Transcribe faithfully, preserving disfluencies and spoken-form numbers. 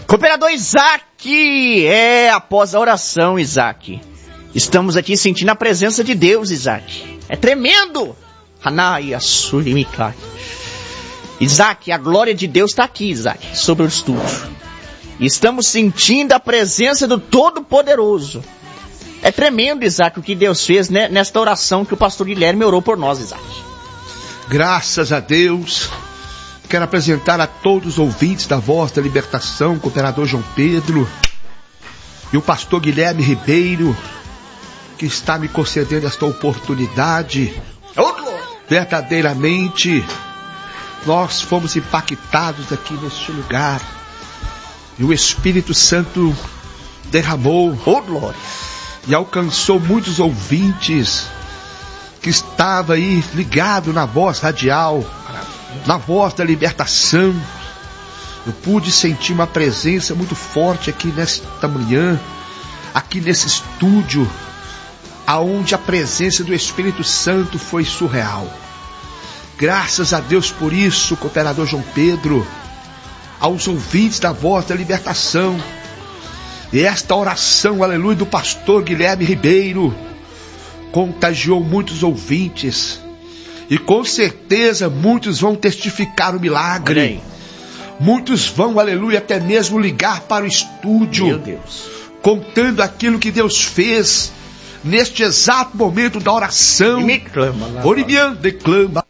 Cooperador Isaac, é, após a oração, Isaac, estamos aqui sentindo a presença de Deus, Isaac. É tremendo. Hanaya Surimikai. Isaac, a glória de Deus está aqui, Isaac, sobre o estúdio. Estamos sentindo a presença do Todo-Poderoso. É tremendo, Isaac, o que Deus fez, né, nesta oração que o pastor Guilherme orou por nós, Isaac. Graças a Deus. Quero apresentar a todos os ouvintes da Voz da Libertação, o cooperador João Pedro e o pastor Guilherme Ribeiro, que está me concedendo esta oportunidade. Verdadeiramente, nós fomos impactados aqui neste lugar e o Espírito Santo derramou oh, glória. E alcançou muitos ouvintes que estavam aí ligados na Voz Radial, na Voz da Libertação. Eu pude sentir uma presença muito forte aqui nesta manhã, aqui nesse estúdio, aonde a presença do Espírito Santo foi surreal. Graças a Deus por isso, cooperador João Pedro, aos ouvintes da Voz da Libertação, e esta oração, aleluia, do pastor Guilherme Ribeiro contagiou muitos ouvintes. E com certeza muitos vão testificar o milagre. Muitos vão, aleluia, até mesmo ligar para o estúdio, meu Deus, contando aquilo que Deus fez neste exato momento da oração. E me clama, Orimian declama.